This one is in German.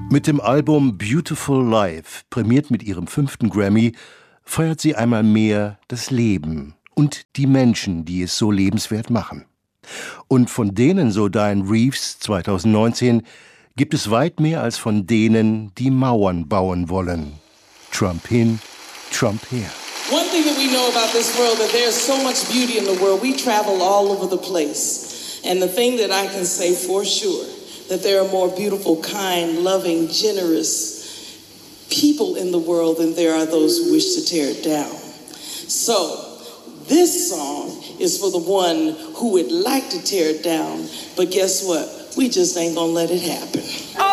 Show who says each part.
Speaker 1: Mit dem Album Beautiful Life, prämiert mit ihrem 5. Grammy, feiert sie einmal mehr das Leben und die Menschen, die es so lebenswert machen. Und von denen, so Dianne Reeves 2019, gibt es weit mehr als von denen, die Mauern bauen wollen. Trump hin, Trump her.
Speaker 2: One thing that we know about this world, that there's so much beauty in the world. We travel all over the place. And the thing that I can say for sure, that there are more beautiful, kind, loving, generous people in the world than there are those who wish to tear it down. So, this song is for the one who would like to tear it down, but guess what? We just ain't gonna let it happen.